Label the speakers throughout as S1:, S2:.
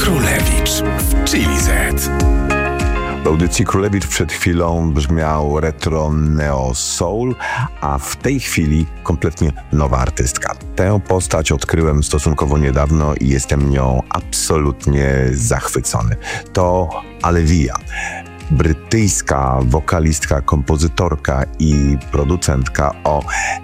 S1: Królewicz w Chili Z.
S2: W audycji Królewicz przed chwilą brzmiał retro neo soul, a w tej chwili kompletnie nowa artystka. Tę postać odkryłem stosunkowo niedawno i jestem nią absolutnie zachwycony. To Alevia. Brytyjska wokalistka, kompozytorka i producentka o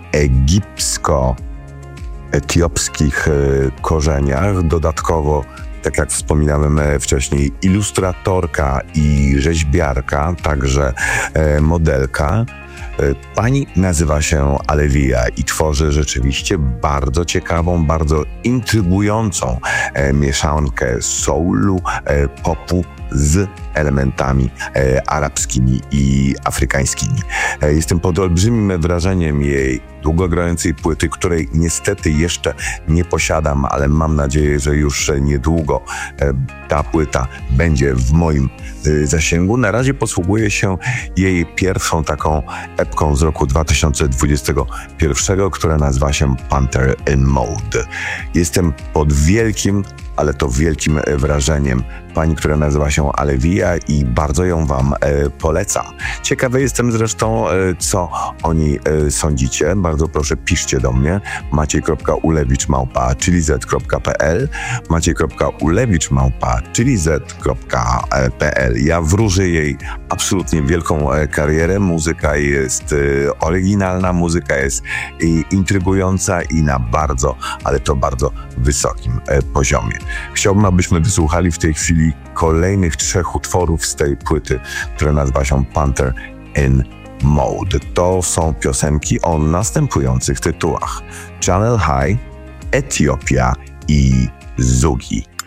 S2: egipsko-etiopskich korzeniach. Dodatkowo, tak jak wspominałem wcześniej, ilustratorka i rzeźbiarka, także modelka. Pani nazywa się Alevia i tworzy rzeczywiście bardzo ciekawą, bardzo intrygującą mieszankę soulu, popu z elementami arabskimi i afrykańskimi. Jestem pod olbrzymim wrażeniem jej długogrającej płyty, której niestety jeszcze nie posiadam, ale mam nadzieję, że już niedługo ta płyta będzie w moim zasięgu. Na razie posługuję się jej pierwszą taką epką z roku 2021, która nazywa się Panther in Mode. Jestem pod wielkim, ale to wielkim wrażeniem pani, która nazywa się Alevia i bardzo ją wam polecam. Ciekawy jestem zresztą, co o niej sądzicie. Bardzo proszę, piszcie do mnie maciej.ulewicz@chilizet.pl maciej.ulewicz@chilizet.pl. Ja wróżę jej absolutnie wielką karierę. Muzyka jest oryginalna, muzyka jest intrygująca i na bardzo, ale to bardzo wysokim poziomie. Chciałbym, abyśmy wysłuchali w tej chwili kolejnych 3 utworów z tej płyty, która nazywa się Panther in Mode. To są piosenki o następujących tytułach: Channel High, Etiopia i Zugi.